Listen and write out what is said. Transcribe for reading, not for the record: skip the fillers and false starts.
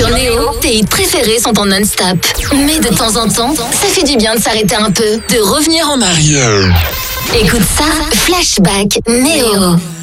Sur Néo, tes hits préférés sont en non-stop. Mais de temps en temps, ça fait du bien de s'arrêter un peu, de revenir en arrière. Écoute ça, Flashback Néo.